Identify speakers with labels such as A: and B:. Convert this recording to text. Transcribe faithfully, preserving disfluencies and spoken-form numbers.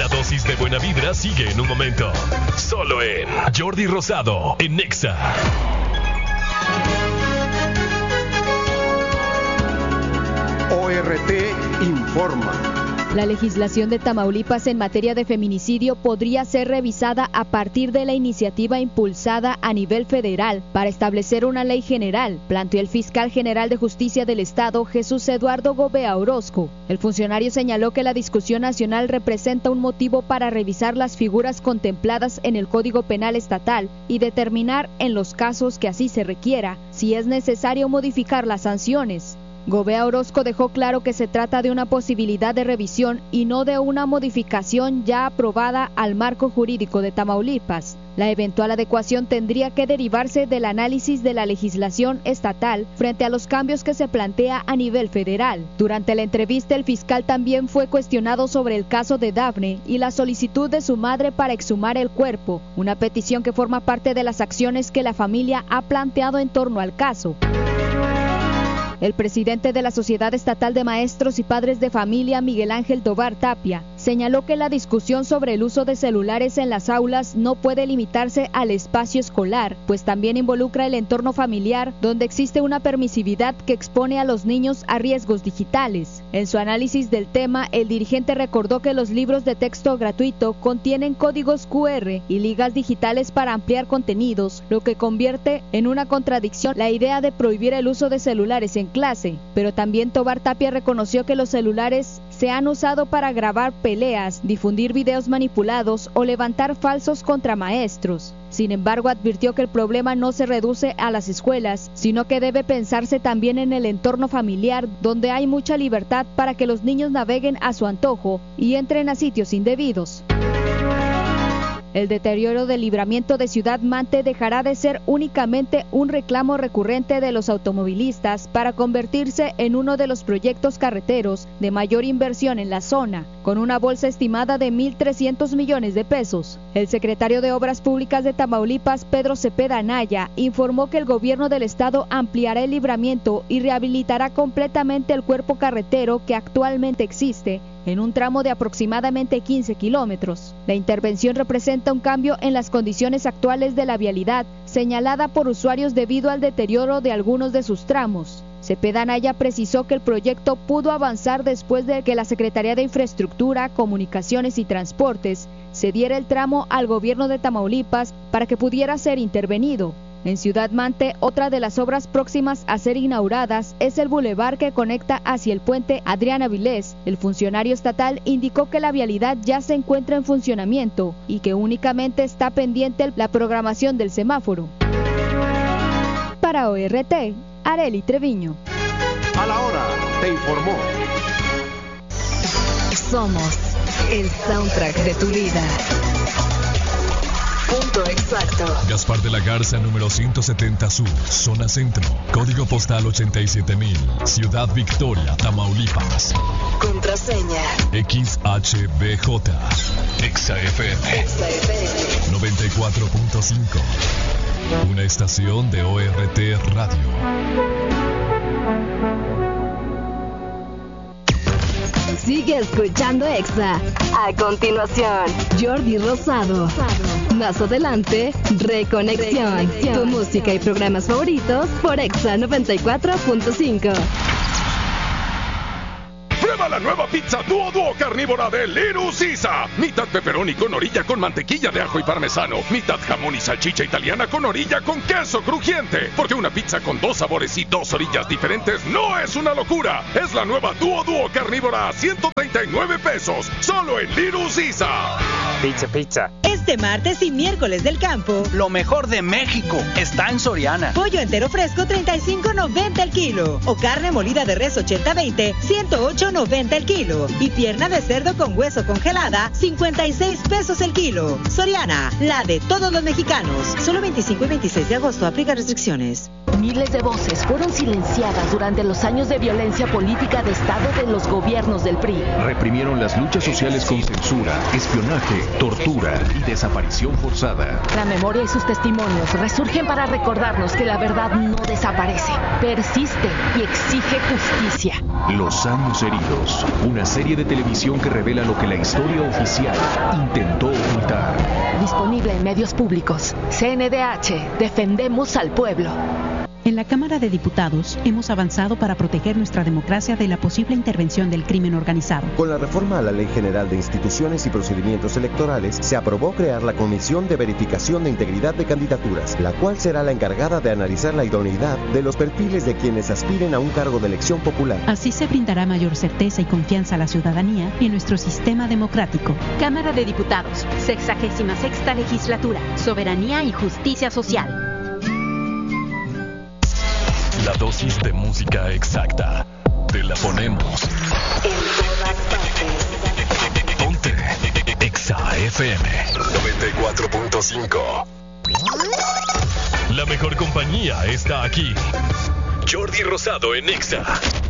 A: La dosis de buena vibra sigue en un momento. Solo en Jordi Rosado, en Nexa.
B: O R T informa.
C: La legislación de Tamaulipas en materia de feminicidio podría ser revisada a partir de la iniciativa impulsada a nivel federal para establecer una ley general, planteó el fiscal general de Justicia del Estado, Jesús Eduardo Gobea Orozco. El funcionario señaló que la discusión nacional representa un motivo para revisar las figuras contempladas en el Código Penal estatal y determinar, en los casos que así se requiera, si es necesario modificar las sanciones. Gobea Orozco dejó claro que se trata de una posibilidad de revisión y no de una modificación ya aprobada al marco jurídico de Tamaulipas. La eventual adecuación tendría que derivarse del análisis de la legislación estatal frente a los cambios que se plantea a nivel federal. Durante la entrevista, el fiscal también fue cuestionado sobre el caso de Dafne y la solicitud de su madre para exhumar el cuerpo, una petición que forma parte de las acciones que la familia ha planteado en torno al caso. El presidente de la Sociedad Estatal de Maestros y Padres de Familia, Miguel Ángel Tobar Tapia, señaló que la discusión sobre el uso de celulares en las aulas no puede limitarse al espacio escolar, pues también involucra el entorno familiar, donde existe una permisividad que expone a los niños a riesgos digitales. En su análisis del tema, el dirigente recordó que los libros de texto gratuito contienen códigos cu erre y ligas digitales para ampliar contenidos, lo que convierte en una contradicción la idea de prohibir el uso de celulares en clase, pero también Tobar Tapia reconoció que los celulares se han usado para grabar peleas, difundir videos manipulados o levantar falsos contra maestros. Sin embargo, advirtió que el problema no se reduce a las escuelas, sino que debe pensarse también en el entorno familiar, donde hay mucha libertad para que los niños naveguen a su antojo y entren a sitios indebidos. El deterioro del libramiento de Ciudad Mante dejará de ser únicamente un reclamo recurrente de los automovilistas para convertirse en uno de los proyectos carreteros de mayor inversión en la zona, con una bolsa estimada de mil trescientos millones de pesos. El secretario de Obras Públicas de Tamaulipas, Pedro Cepeda Anaya, informó que el gobierno del estado ampliará el libramiento y rehabilitará completamente el cuerpo carretero que actualmente existe, en un tramo de aproximadamente quince kilómetros. La intervención representa un cambio en las condiciones actuales de la vialidad, señalada por usuarios debido al deterioro de algunos de sus tramos. Cepeda Anaya precisó que el proyecto pudo avanzar después de que la Secretaría de Infraestructura, Comunicaciones y Transportes cediera el tramo al gobierno de Tamaulipas para que pudiera ser intervenido. En Ciudad Mante, otra de las obras próximas a ser inauguradas es el bulevar que conecta hacia el puente Adrián Avilés. El funcionario estatal indicó que la vialidad ya se encuentra en funcionamiento y que únicamente está pendiente la programación del semáforo. Para O R T, Arely Treviño.
B: A la hora, te informó.
D: Somos el soundtrack de tu vida. Punto exacto.
A: Gaspar de la Garza, número ciento setenta Sur, zona centro. Código postal ochenta y siete mil. Ciudad Victoria, Tamaulipas.
D: Contraseña
A: X H B J. Exa F M.
D: Exa F M.
A: noventa y cuatro punto cinco. Una estación de O R T Radio.
D: Sigue escuchando Exa. A continuación, Jordi Rosado. Más adelante, Reconexión. Reconexión. Tu música y programas favoritos por Exa noventa y cuatro punto cinco.
E: Prueba la nueva pizza Duo Duo carnívora de Little Caesar. Mitad pepperoni con orilla con mantequilla de ajo y parmesano. Mitad jamón y salchicha italiana con orilla con queso crujiente. Porque una pizza con dos sabores y dos orillas diferentes no es una locura. Es la nueva Duo Duo carnívora a ciento treinta y nueve pesos. Solo en Little Caesar.
F: Pizza, pizza.
G: Este martes y miércoles del campo,
F: lo mejor de México está en Soriana.
G: Pollo entero fresco treinta y cinco noventa el kilo. O carne molida de res ochenta veinte, ciento ocho noventa el kilo. Y pierna de cerdo con hueso congelada, cincuenta y seis pesos el kilo. Soriana, la de todos los mexicanos. Solo veinticinco y veintiséis de agosto, aplica restricciones.
H: Miles de voces fueron silenciadas durante los años de violencia política de Estado de los gobiernos del P R I.
I: Reprimieron las luchas sociales con censura, espionaje, tortura y desaparición forzada.
H: La memoria y sus testimonios resurgen para recordarnos que la verdad no desaparece, persiste y exige justicia.
I: Los años heridos, una serie de televisión que revela lo que la historia oficial intentó ocultar.
H: Disponible en medios públicos. C N D H, defendemos al pueblo.
J: En la Cámara de Diputados hemos avanzado para proteger nuestra democracia de la posible intervención del crimen organizado.
K: Con la reforma a la Ley General de Instituciones y Procedimientos Electorales, se aprobó crear la Comisión de Verificación de Integridad de Candidaturas, la cual será la encargada de analizar la idoneidad de los perfiles de quienes aspiren a un cargo de elección popular.
J: Así se brindará mayor certeza y confianza a la ciudadanía en nuestro sistema democrático.
L: Cámara de Diputados, sexagésima sexta legislatura, soberanía y justicia social.
A: La dosis de música exacta. Te la ponemos.
D: En todas partes.
A: Ponte Exa F M noventa y cuatro punto cinco. La mejor compañía está aquí. Jordi Rosado en Exa.